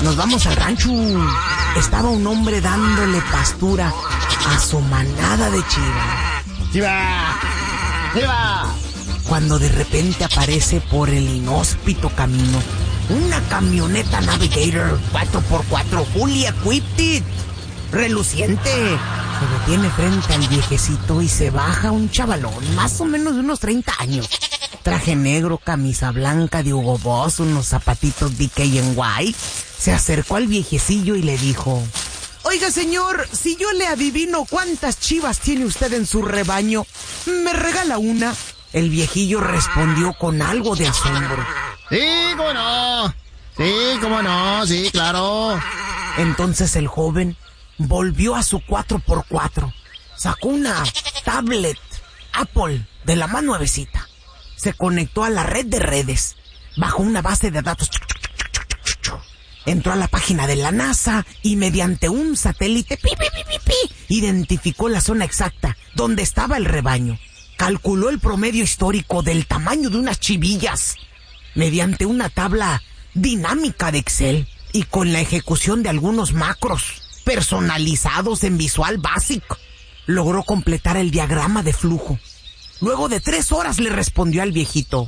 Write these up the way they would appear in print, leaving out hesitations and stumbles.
Nos vamos al rancho. Estaba un hombre dándole pastura a su manada de chivas. ¡Chiva! ¡Chiva! Cuando de repente aparece por el inhóspito camino una camioneta Navigator 4x4 fully equipped, reluciente. Se detiene frente al viejecito y se baja un chavalón, más o menos de unos 30 años. Traje negro, camisa blanca de Hugo Boss, unos zapatitos DKNY. Se acercó al viejecillo y le dijo: oiga, señor, si yo le adivino cuántas chivas tiene usted en su rebaño, ¿me regala una? El viejillo respondió con algo de asombro: Sí, cómo no. Sí, cómo no, sí, claro. Entonces el joven volvió a su 4x4, sacó una tablet Apple de la más nuevecita, se conectó a la red de redes, bajó una base de datos, entró a la página de la NASA y mediante un satélite identificó la zona exacta donde estaba el rebaño. Calculó el promedio histórico del tamaño de unas chivillas mediante una tabla dinámica de Excel y con la ejecución de algunos macros personalizados en Visual Basic. Logró completar el diagrama de flujo. Luego de 3 horas le respondió al viejito: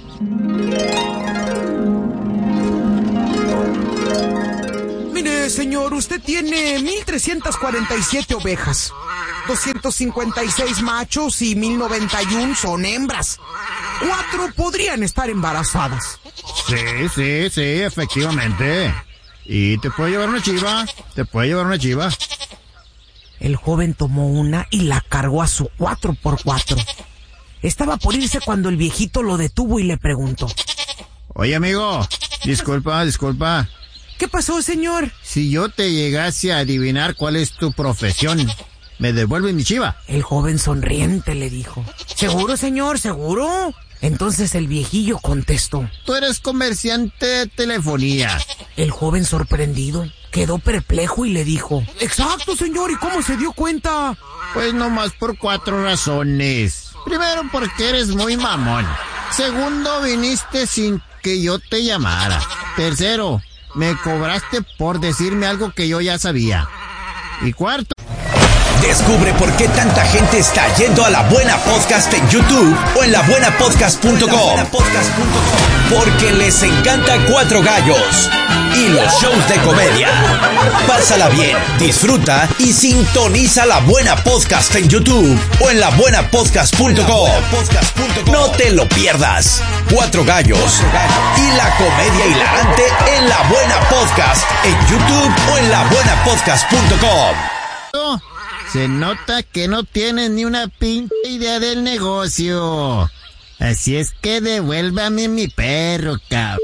mire, señor, usted tiene 1,347 ovejas, 256 machos y 1,091 son hembras. 4 podrían estar embarazadas. Sí, efectivamente. ¿Y te puede llevar una chiva? ¿Te puede llevar una chiva? El joven tomó una y la cargó a su 4x4. Estaba por irse cuando el viejito lo detuvo y le preguntó: oye, amigo, disculpa. ¿Qué pasó, señor? Si yo te llegase a adivinar cuál es tu profesión, ¿me devuelves mi chiva? El joven sonriente le dijo: ¿seguro, señor? ¿Seguro? Entonces el viejillo contestó: Tú eres comerciante de telefonía. El joven, sorprendido, quedó perplejo y le dijo: exacto, señor, ¿y cómo se dio cuenta? Pues nomás por 4 razones. Primero, porque eres muy mamón. Segundo, viniste sin que yo te llamara. Tercero, me cobraste por decirme algo que yo ya sabía. Y cuarto... Descubre por qué tanta gente está yendo a La Buena Podcast en YouTube o en labuenapodcast.com. Porque les encanta Cuatro Gallos y los shows de comedia. Pásala bien, disfruta y sintoniza La Buena Podcast en YouTube o en labuenapodcast.com. No te lo pierdas. Cuatro Gallos y la comedia hilarante en La Buena Podcast en YouTube o en labuenapodcast.com. Se nota que no tienes ni una pinche idea del negocio. Así es que devuélvame mi perro, cabrón.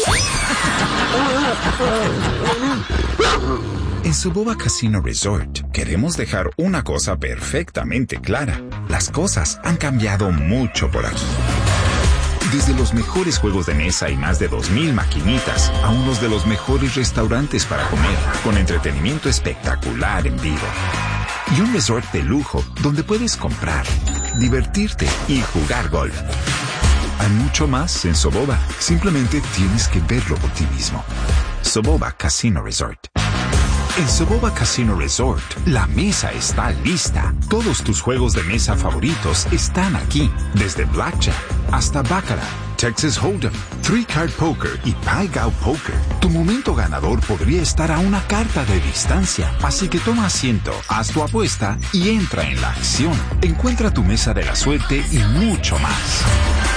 En Soboba Casino Resort queremos dejar una cosa perfectamente clara. Las cosas han cambiado mucho por aquí. Desde los mejores juegos de mesa y más de 2,000 maquinitas a unos de los mejores restaurantes para comer, con entretenimiento espectacular en vivo. Y un resort de lujo donde puedes comprar, divertirte y jugar golf. Hay mucho más en Soboba. Simplemente tienes que verlo por ti mismo. Soboba Casino Resort. En Soboba Casino Resort, la mesa está lista. Todos tus juegos de mesa favoritos están aquí. Desde Blackjack hasta Baccarat, Texas Hold'em, Three Card Poker y Pai Gow Poker. Tu momento ganador podría estar a una carta de distancia. Así que toma asiento, haz tu apuesta y entra en la acción. Encuentra tu mesa de la suerte y mucho más.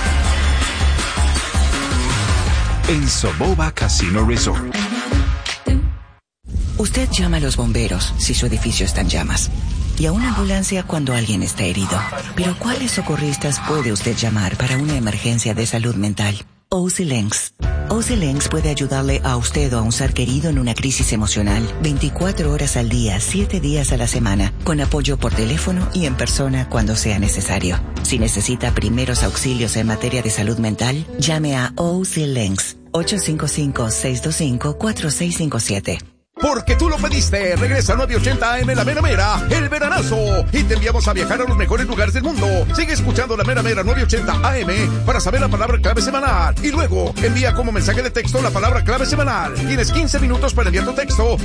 En Soboba Casino Resort. Usted llama a los bomberos si su edificio está en llamas y a una ambulancia cuando alguien está herido. Pero ¿cuáles socorristas puede usted llamar para una emergencia de salud mental? OC Links. OC Links puede ayudarle a usted o a un ser querido en una crisis emocional 24 horas al día, 7 días a la semana, con apoyo por teléfono y en persona cuando sea necesario. Si necesita primeros auxilios en materia de salud mental, llame a OC Links 855-625-4657. Porque tú lo pediste. Regresa a 980 AM La Mera Mera, el veranazo. Y te enviamos a viajar a los mejores lugares del mundo. Sigue escuchando La Mera Mera 980 AM para saber la palabra clave semanal. Y luego envía como mensaje de texto la palabra clave semanal. Tienes 15 minutos para enviar tu texto